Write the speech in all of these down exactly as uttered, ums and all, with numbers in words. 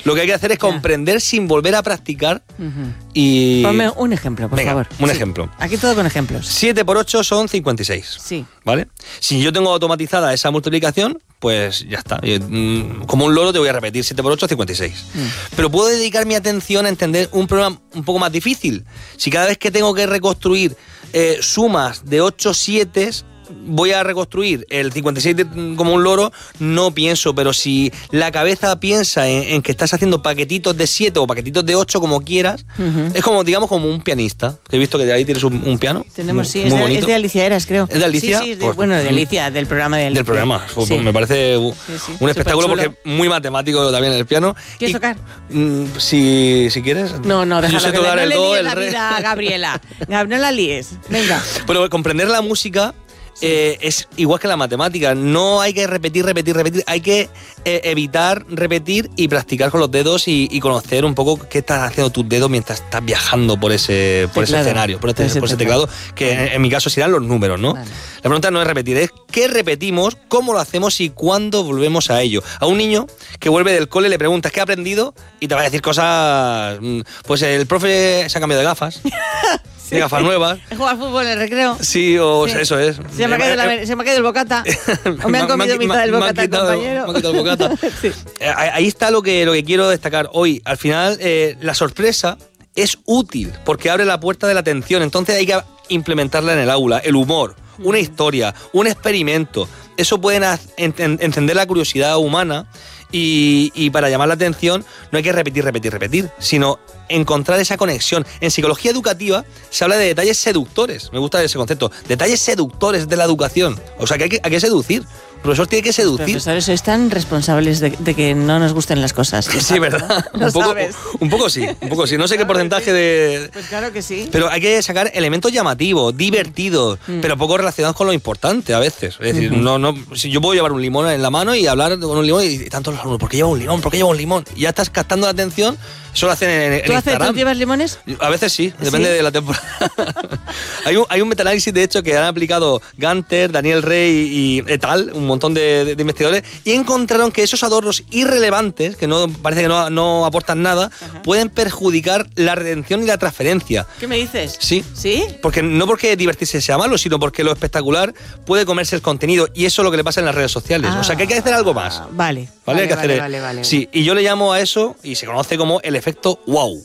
Lo que hay que hacer es Ya. comprender sin volver a practicar. Uh-huh. Y... Ponme un ejemplo, por Venga, favor. un Sí. ejemplo. Aquí todo con ejemplos. siete por ocho son cincuenta y seis. Sí. ¿Vale? Si yo tengo automatizada esa multiplicación, pues ya está. Yo, mm, como un loro te voy a repetir siete por ocho, cincuenta y seis. Mm. Pero puedo dedicar mi atención a entender un problema un poco más difícil. Si cada vez que tengo que reconstruir eh, sumas de ocho sietes, voy a reconstruir el cincuenta y seis de, como un loro, no pienso, pero si la cabeza piensa en, en que estás haciendo paquetitos de siete o paquetitos de ocho, como quieras, uh-huh. es como, digamos, como un pianista, que he visto que de ahí tienes un, un piano. Tenemos, muy, sí, muy es, de, bonito. es de Alicia Eras, creo. ¿Es de Alicia? Sí, sí, de, pues, bueno, de Alicia, del programa de Alicia. Del programa, pues, sí. me parece un, sí, sí. un espectáculo Superchulo. porque muy matemático también el piano. ¿Quieres y, tocar? Mm, si, si quieres. No, no, déjala. Yo sé que tocar no el le do, líes el la re. vida a Gabriela. Gab, no la líes. Venga. Pero comprender la música... Sí. Eh, es igual que la matemática, no hay que repetir, repetir, repetir, hay que eh, evitar repetir y practicar con los dedos y, y conocer un poco qué estás haciendo tus dedos mientras estás viajando por ese, por ese escenario, por, este, por ese teclado, que en, en mi caso serán los números, ¿no? Vale. La pregunta no es repetir, es qué repetimos, cómo lo hacemos y cuándo volvemos a ello. A un niño que vuelve del cole le preguntas ¿qué ha aprendido? Y te va a decir cosas, pues el profe se ha cambiado de gafas. Sí. De gafas nuevas. He jugado al fútbol en el recreo. Sí, o sí. eso es. Se me, ha caído la, se me ha caído el bocata. O me han comido mitad del bocata el compañero. Me han quitado el bocata. Sí. Ahí está lo que, lo que quiero destacar hoy. Al final, eh, la sorpresa es útil porque abre la puerta de la atención. Entonces hay que implementarla en el aula. El humor, una historia, un experimento. Eso puede encender la curiosidad humana. Y, y para llamar la atención no hay que repetir, repetir, repetir, sino encontrar esa conexión. En psicología educativa se habla de detalles seductores, me gusta ese concepto, detalles seductores de la educación. O sea, que hay que, hay que seducir. El profesor tiene que seducir. Los profesores sois tan responsables de, de que no nos gusten las cosas. Sí, ¿verdad? ¿No un, poco, sabes? un poco sí, un poco sí. No sé qué porcentaje de... Pues claro que sí. Pero hay que sacar elementos llamativos, divertidos, mm. pero poco relacionados con lo importante a veces. Es decir, uh-huh. no, no, si yo puedo llevar un limón en la mano y hablar con un limón y tanto los alumnos, ¿por qué lleva un limón? ¿Por qué lleva un limón? Y ya estás captando la atención. Eso lo hacen en, en ¿Tú Instagram. Haces, ¿Tú llevas limones? A veces sí, depende ¿Sí? de la temporada. hay un, hay un metaanálisis, de hecho, que han aplicado Gunter, Daniel Rey y et al, un montón de, de, de investigadores, y encontraron que esos adornos irrelevantes, que no parece que no, no aportan nada, Ajá. pueden perjudicar la retención y la transferencia. ¿Qué me dices? Sí. ¿Sí? Porque no porque divertirse sea malo, sino porque lo espectacular puede comerse el contenido, y eso es lo que le pasa en las redes sociales. Ah, o sea, que hay que hacer algo más. Vale. Vale, vale, hay que vale, hacer. Vale, vale, sí, y yo le llamo a eso, y se conoce como el efecto wow.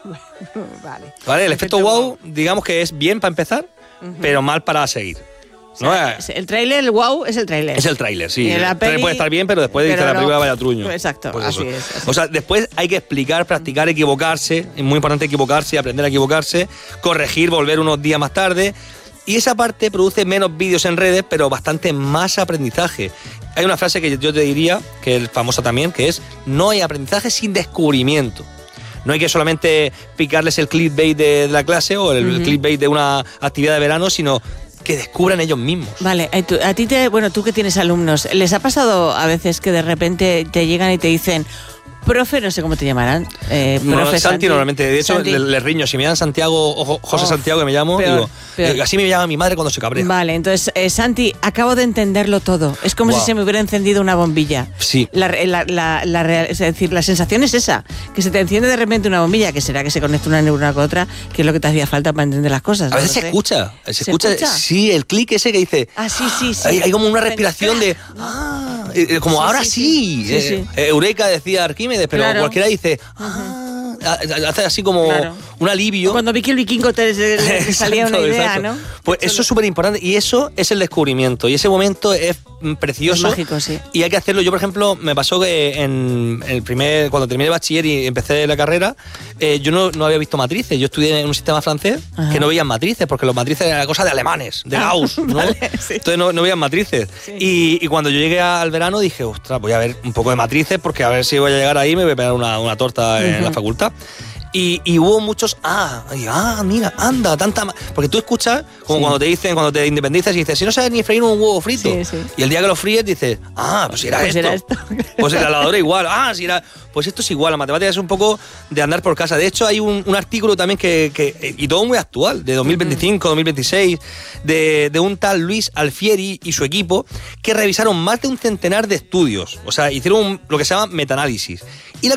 Vale. Vale, el efecto, efecto wow, wow, digamos que es bien para empezar, uh-huh. pero mal para seguir. ¿no? O sea, el tráiler, el wow, es el tráiler. Es el tráiler, sí. El tráiler puede estar bien, pero después pero dice la no, película vaya truño. Exacto, pues así eso. es. Así. O sea, después hay que explicar, practicar, equivocarse. Es muy importante equivocarse y aprender a equivocarse. Corregir, volver unos días más tarde. Y esa parte produce menos vídeos en redes, pero bastante más aprendizaje. Hay una frase que yo te diría, que es famosa también, que es: no hay aprendizaje sin descubrimiento. No hay que solamente picarles el clickbait de, de la clase o el uh-huh. clickbait de una actividad de verano, sino que descubran ellos mismos. Vale, a ti te, bueno, tú que tienes alumnos, ¿les ha pasado a veces que de repente te llegan y te dicen: profe, no sé cómo te llamarán? Eh, no, profe Santi, Santi normalmente. De hecho, Santi. le, le riño. Si me llaman Santiago o José oh, Santiago, que me llamo, peor, digo, peor. así me llama mi madre cuando se cabrea. Vale, entonces, eh, Santi, acabo de entenderlo todo. Es como wow. si se me hubiera encendido una bombilla. Sí. La, la, la, la, la, es decir, la sensación es esa, que se te enciende de repente una bombilla, que será que se conecta una neurona con otra, que es lo que te hacía falta para entender las cosas. A veces no se sé. escucha. Se, ¿Se escucha, escucha? Sí, el clic ese que dice... Ah, sí, sí, sí. Hay, hay como una respiración de... Ah, como sí, ahora sí. sí. sí, eh, sí. Eureka decía Arquímedes, pero claro. cualquiera dice... Ah, hace así como claro. un alivio. Cuando vi que el vikingo te, te, te salía una idea, exacto. ¿no? Pues eso, eso es súper importante y eso es el descubrimiento y ese momento es precioso. Es mágico, sí. Y hay que hacerlo. Yo, por ejemplo, me pasó que en el primer, cuando terminé el bachiller y empecé la carrera, eh, yo no, no había visto matrices. Yo estudié en un sistema francés Ajá. que no veían matrices porque los matrices eran cosa de alemanes, de Gauss, ¿no? Vale, sí. Entonces no, no veían matrices. Sí. Y, y cuando yo llegué al verano dije, ostras, voy a ver un poco de matrices porque a ver si voy a llegar ahí y me voy a pegar una, una torta uh-huh. en la facultad. Y, y hubo muchos, ah, ah, mira, anda, tanta... Porque tú escuchas, como sí. cuando te dicen, cuando te independizas y dices, si no sabes ni freír un huevo frito. Sí, sí. Y el día que lo fríes dices, ah, pues era pues esto. Era esto. Pues la lavadora igual, ah, si era... Pues esto es igual, la matemática es un poco de andar por casa. De hecho, hay un, un artículo también que, que... Y todo muy actual, de dos mil veinticinco, uh-huh. dos mil veintiséis, de, de un tal Luis Alfieri y su equipo, que revisaron más de un centenar de estudios. O sea, hicieron un, lo que se llama metaanálisis. Y la